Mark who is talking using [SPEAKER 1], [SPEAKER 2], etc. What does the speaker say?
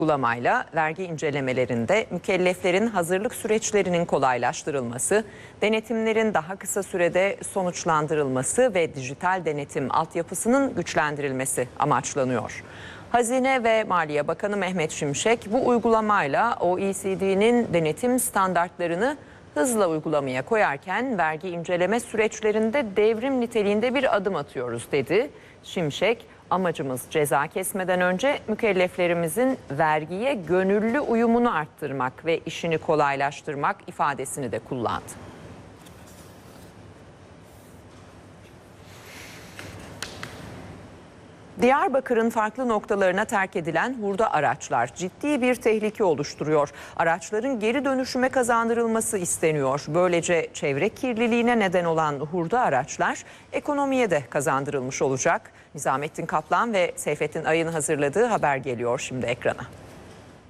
[SPEAKER 1] Uygulamayla vergi incelemelerinde mükelleflerin hazırlık süreçlerinin kolaylaştırılması, denetimlerin daha kısa sürede sonuçlandırılması ve dijital denetim altyapısının güçlendirilmesi amaçlanıyor. Hazine ve Maliye Bakanı Mehmet Şimşek bu uygulamayla OECD'nin denetim standartlarını hızla uygulamaya koyarken vergi inceleme süreçlerinde devrim niteliğinde bir adım atıyoruz dedi. Şimşek, amacımız ceza kesmeden önce mükelleflerimizin vergiye gönüllü uyumunu arttırmak ve işini kolaylaştırmak ifadesini de kullandı. Diyarbakır'ın farklı noktalarına terk edilen hurda araçlar ciddi bir tehlike oluşturuyor. Araçların geri dönüşüme kazandırılması isteniyor. Böylece çevre kirliliğine neden olan hurda araçlar ekonomiye de kazandırılmış olacak. Nizamettin Kaplan ve Seyfettin Ay'ın hazırladığı haber geliyor şimdi ekrana.